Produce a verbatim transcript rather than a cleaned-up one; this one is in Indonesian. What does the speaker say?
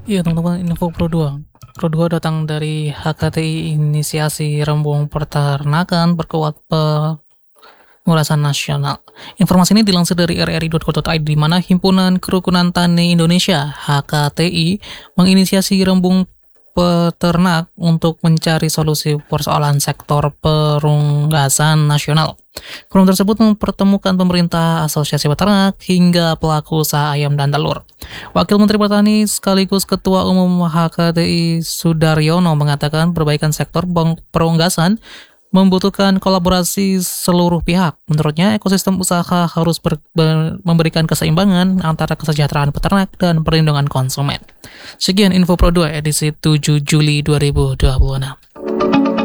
Iya teman-teman, info Pro dua. Pro dua datang dari H K T I Inisiasi Rembung Peternakan Perkuat Pengurasan Nasional. Informasi ini dilansir dari r r i titik co titik i d, di mana Himpunan Kerukunan Tani Indonesia H K T I menginisiasi Rembung Peternak untuk mencari solusi persoalan sektor perunggasan nasional. Forum tersebut mempertemukan pemerintah, asosiasi peternak, hingga pelaku usaha ayam dan telur. Wakil Menteri Pertanian sekaligus Ketua Umum H K T I Sudaryono mengatakan perbaikan sektor perunggasan membutuhkan kolaborasi seluruh pihak. Menurutnya, ekosistem usaha harus ber, ber, memberikan keseimbangan antara kesejahteraan peternak dan perlindungan konsumen. Sekian info Pro dua edisi tujuh Juli dua ribu dua puluh enam.